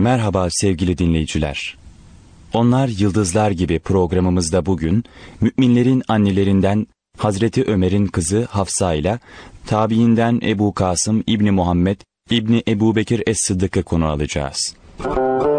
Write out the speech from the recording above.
Merhaba sevgili dinleyiciler. Onlar Yıldızlar gibi programımızda bugün müminlerin annelerinden Hazreti Ömer'in kızı Hafsa ile tabiinden Ebu Kasım İbni Muhammed İbni Ebu Bekir Es-Sıddık'ı konu alacağız.